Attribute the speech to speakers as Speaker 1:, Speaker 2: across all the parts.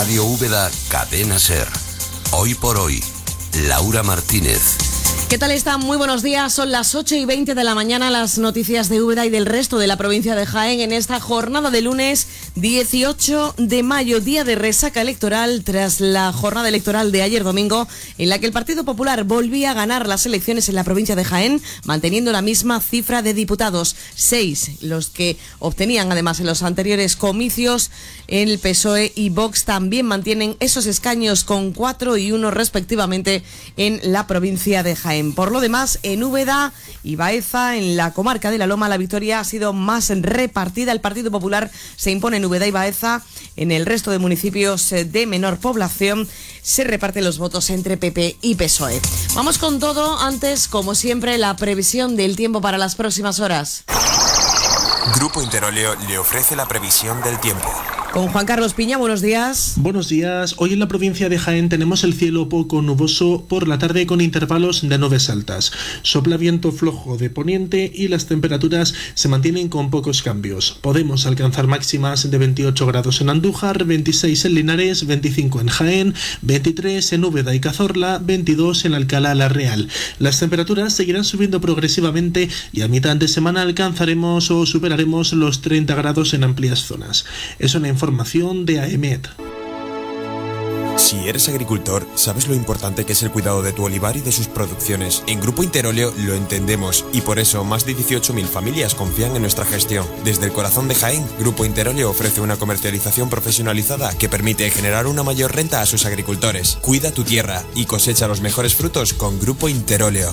Speaker 1: Radio Úbeda, Cadena SER. Hoy por hoy, Laura Martínez.
Speaker 2: ¿Qué tal están? Muy buenos días. Son las 8:20 de la mañana. Las noticias de Úbeda y del resto de la provincia de Jaén en esta jornada de lunes 18 de mayo, día de resaca electoral tras la jornada electoral de ayer domingo, en la que el Partido Popular volvía a ganar las elecciones en la provincia de Jaén, manteniendo la misma cifra de diputados, 6, los que obtenían además en los anteriores comicios. El PSOE y Vox también mantienen esos escaños con 4 y 1 respectivamente en la provincia de Jaén. Por lo demás, en Úbeda y Baeza, en la comarca de La Loma, la victoria ha sido más repartida. El Partido Popular se impone en Úbeda y Baeza. En el resto de municipios de menor población se reparten los votos entre PP y PSOE. Vamos con todo. Antes, como siempre, la previsión del tiempo para las próximas horas.
Speaker 3: Grupo Interoleo le ofrece la previsión del tiempo.
Speaker 2: Con Juan Carlos Piña, buenos días.
Speaker 4: Buenos días. Hoy en la provincia de Jaén tenemos el cielo poco nuboso por la tarde con intervalos de nubes altas. Sopla viento flojo de poniente y las temperaturas se mantienen con pocos cambios. Podemos alcanzar máximas de 28 grados en Andújar, 26 en Linares, 25 en Jaén, 23 en Úbeda y Cazorla, 22 en Alcalá la Real. Las temperaturas seguirán subiendo progresivamente y a mitad de semana alcanzaremos o superaremos los 30 grados en amplias zonas. Es una información de AEMET.
Speaker 3: Si eres agricultor, sabes lo importante que es el cuidado de tu olivar y de sus producciones. En Grupo Interoleo lo entendemos y por eso más de 18.000 familias confían en nuestra gestión. Desde el corazón de Jaén, Grupo Interoleo ofrece una comercialización profesionalizada que permite generar una mayor renta a sus agricultores. Cuida tu tierra y cosecha los mejores frutos con Grupo Interoleo.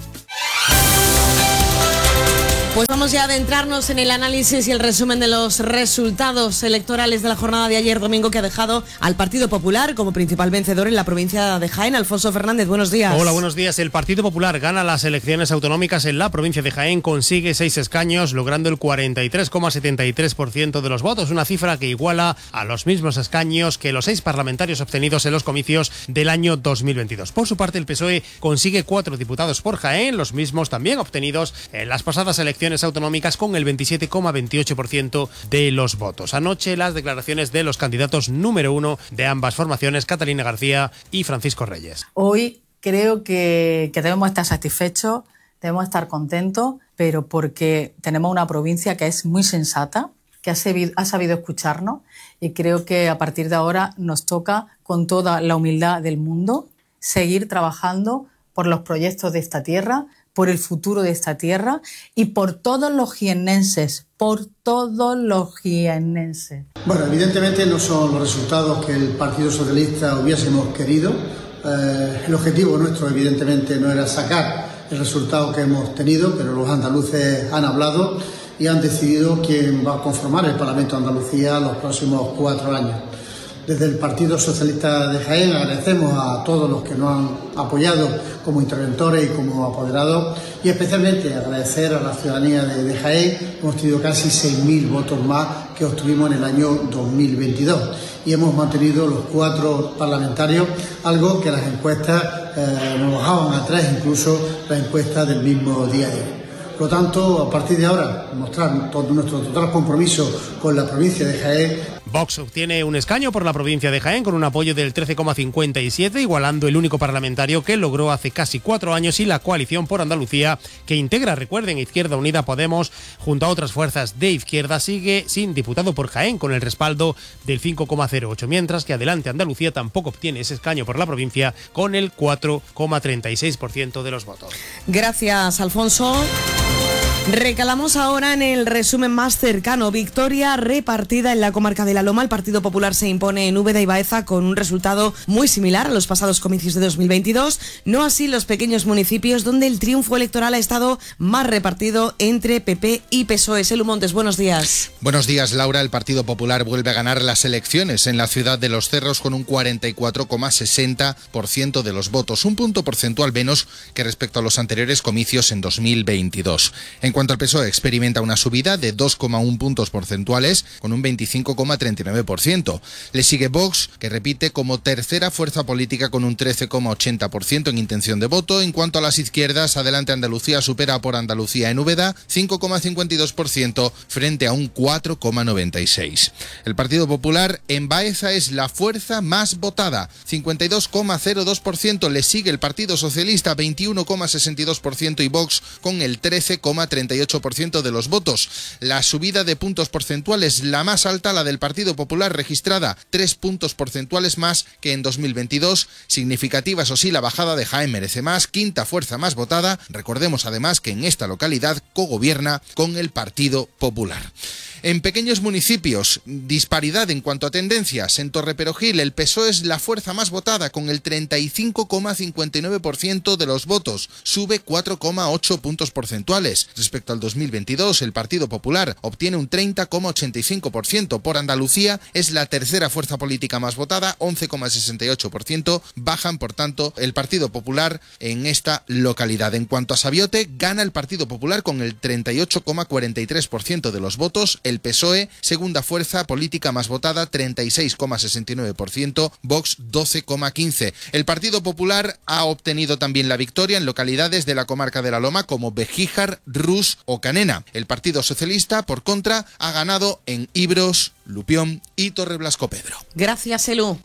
Speaker 2: Pues vamos ya a adentrarnos en el análisis y el resumen de los resultados electorales de la jornada de ayer domingo, que ha dejado al Partido Popular como principal vencedor en la provincia de Jaén. Alfonso Fernández, buenos días.
Speaker 5: Hola, buenos días. El Partido Popular gana las elecciones autonómicas en la provincia de Jaén, consigue 6 escaños, logrando el 43,73% de los votos, una cifra que iguala a los mismos escaños que los 6 parlamentarios obtenidos en los comicios del año 2022. Por su parte, el PSOE consigue 4 diputados por Jaén, los mismos también obtenidos en las pasadas elecciones autonómicas, con el 27,28% de los votos. Anoche las declaraciones de los candidatos número 1 de ambas formaciones, Catalina García y Francisco Reyes.
Speaker 6: Hoy creo que debemos estar satisfechos, debemos estar contentos, pero porque tenemos una provincia que es muy sensata, que ha sabido escucharnos, y creo que a partir de ahora nos toca, con toda la humildad del mundo, seguir trabajando por los proyectos de esta tierra, por el futuro de esta tierra y por todos los jiennenses,
Speaker 7: Bueno, evidentemente no son los resultados que el Partido Socialista hubiésemos querido. El objetivo nuestro evidentemente no era sacar el resultado que hemos tenido, pero los andaluces han hablado y han decidido quién va a conformar el Parlamento de Andalucía los próximos 4 años. Desde el Partido Socialista de Jaén agradecemos a todos los que nos han apoyado como interventores y como apoderados, y especialmente agradecer a la ciudadanía de Jaén. Hemos tenido casi 6.000 votos más que obtuvimos en el año 2022 y hemos mantenido los 4 parlamentarios, algo que las encuestas nos bajaban atrás, incluso la encuesta del mismo día de hoy. Por lo tanto, a partir de ahora, mostrar todo nuestro total compromiso con la provincia de Jaén.
Speaker 5: Vox obtiene un escaño por la provincia de Jaén con un apoyo del 13,57, igualando el único parlamentario que logró hace casi 4 años, y la coalición por Andalucía, que integra, recuerden, Izquierda Unida, Podemos, junto a otras fuerzas de izquierda, sigue sin diputado por Jaén con el respaldo del 5,08, mientras que Adelante Andalucía tampoco obtiene ese escaño por la provincia con el 4,36% de los votos.
Speaker 2: Gracias, Alfonso. Recalamos ahora en el resumen más cercano. Victoria repartida en la comarca de La Loma. El Partido Popular se impone en Úbeda y Baeza con un resultado muy similar a los pasados comicios de 2022. No así los pequeños municipios, donde el triunfo electoral ha estado más repartido entre PP y PSOE. Selu Montes, buenos días.
Speaker 8: Buenos días, Laura. El Partido Popular vuelve a ganar las elecciones en la ciudad de Los Cerros con un 44,60% de los votos, un punto porcentual menos que respecto a los anteriores comicios en 2022. En cuanto al PSOE, experimenta una subida de 2,1 puntos porcentuales con un 25,39%. Le sigue Vox, que repite como tercera fuerza política con un 13,80% en intención de voto. En cuanto a las izquierdas, Adelante Andalucía supera por Andalucía en Úbeda 5,52% frente a un 4,96%. El Partido Popular en Baeza es la fuerza más votada, 52,02%. Le sigue el Partido Socialista, 21,62%, y Vox con el 13,38% de los votos. La subida de puntos porcentuales, la más alta, la del Partido Popular, registrada 3 puntos porcentuales más que en 2022. Significativa, eso sí, la bajada de Jaén merece más, quinta fuerza más votada. Recordemos además que en esta localidad cogobierna con el Partido Popular. En pequeños municipios, disparidad en cuanto a tendencias. En Torreperogil, el PSOE es la fuerza más votada con el 35,59% de los votos, sube 4,8 puntos porcentuales. Respecto al 2022, el Partido Popular obtiene un 30,85%. Por Andalucía, es la tercera fuerza política más votada, 11,68%. Bajan, por tanto, el Partido Popular en esta localidad. En cuanto a Sabiote, gana el Partido Popular con el 38,43% de los votos. El PSOE, segunda fuerza política más votada, 36,69%, Vox 12,15%. El Partido Popular ha obtenido también la victoria en localidades de la comarca de la Loma como Bejíjar, Rus o Canena. El Partido Socialista, por contra, ha ganado en Ibros, Lupión y Torreblasco-Pedro.
Speaker 2: Gracias, Elu.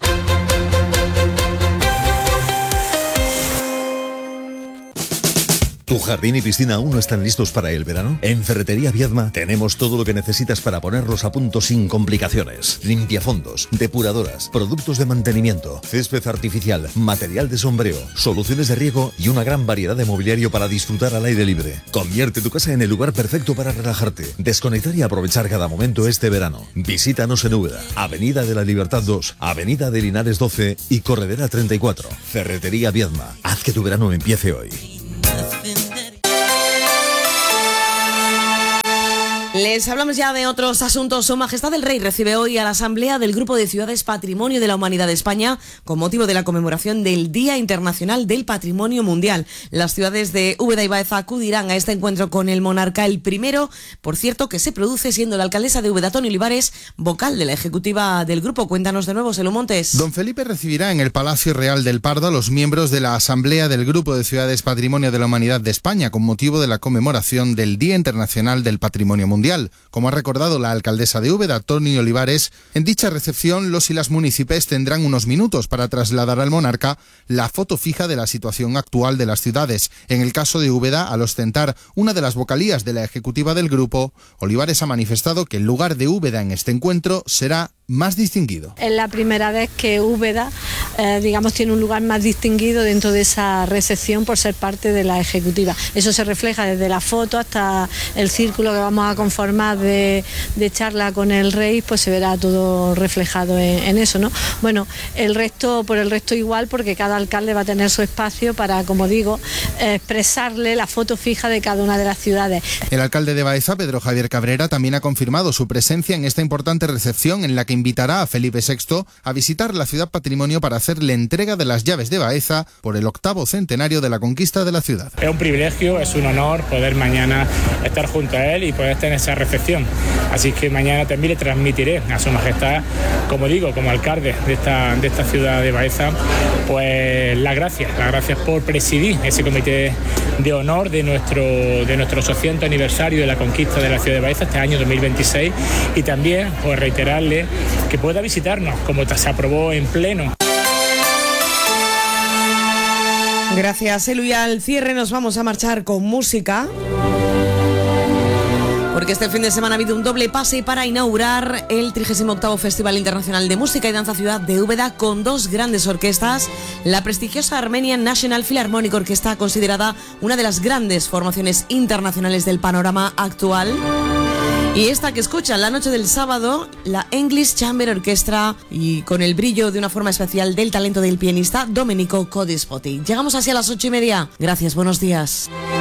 Speaker 9: ¿Tu jardín y piscina aún no están listos para el verano? En Ferretería Viedma tenemos todo lo que necesitas para ponerlos a punto sin complicaciones. Limpiafondos, depuradoras, productos de mantenimiento, césped artificial, material de sombreo, soluciones de riego y una gran variedad de mobiliario para disfrutar al aire libre. Convierte tu casa en el lugar perfecto para relajarte, desconectar y aprovechar cada momento este verano. Visítanos en Úbeda, Avenida de la Libertad 2, Avenida de Linares 12 y Corredera 34. Ferretería Viedma. Haz que tu verano empiece hoy.
Speaker 2: Les hablamos ya de otros asuntos. Su Majestad el Rey recibe hoy a la Asamblea del Grupo de Ciudades Patrimonio de la Humanidad de España con motivo de la conmemoración del Día Internacional del Patrimonio Mundial. Las ciudades de Úbeda y Baeza acudirán a este encuentro con el monarca, el primero, por cierto, que se produce siendo la alcaldesa de Úbeda, Toni Olivares, vocal de la ejecutiva del grupo. Cuéntanos de nuevo, Selu Montes.
Speaker 8: Don Felipe recibirá en el Palacio Real del Pardo a los miembros de la Asamblea del Grupo de Ciudades Patrimonio de la Humanidad de España con motivo de la conmemoración del Día Internacional del Patrimonio Mundial. Como ha recordado la alcaldesa de Úbeda, Toni Olivares, en dicha recepción los y las municipios tendrán unos minutos para trasladar al monarca la foto fija de la situación actual de las ciudades. En el caso de Úbeda, al ostentar una de las vocalías de la ejecutiva del grupo, Olivares ha manifestado que el lugar de Úbeda en este encuentro será más distinguido.
Speaker 10: Es la primera vez que Úbeda, tiene un lugar más distinguido dentro de esa recepción por ser parte de la ejecutiva. Eso se refleja desde la foto hasta el círculo que vamos a conformar de charla con el rey, pues se verá todo reflejado en eso, ¿no? Bueno, por el resto igual, porque cada alcalde va a tener su espacio para, como digo, expresarle la foto fija de cada una de las ciudades.
Speaker 8: El alcalde de Baeza, Pedro Javier Cabrera, también ha confirmado su presencia en esta importante recepción en la que invitará a Felipe VI a visitar la ciudad patrimonio para hacerle entrega de las llaves de Baeza por el 8º centenario de la conquista de la ciudad.
Speaker 11: Es un privilegio, es un honor poder mañana estar junto a él y poder tener esa recepción. Así que mañana también le transmitiré a su majestad, como digo, como alcalde de esta ciudad de Baeza, pues las gracias por presidir ese comité de honor de nuestro 200 aniversario de la conquista de la ciudad de Baeza este año 2026, y también pues reiterarle que pueda visitarnos como se aprobó en pleno.
Speaker 2: Gracias, Elu. Y al cierre nos vamos a marchar con música, porque este fin de semana ha habido un doble pase para inaugurar el 38º Festival Internacional de Música y Danza Ciudad de Úbeda con dos grandes orquestas. La prestigiosa Armenian National Philharmonic Orchestra, considerada una de las grandes formaciones internacionales del panorama actual. Y esta que escuchan la noche del sábado, la English Chamber Orchestra, y con el brillo de una forma especial del talento del pianista Domenico Codispoti. Llegamos así a las 8:30. Gracias, buenos días.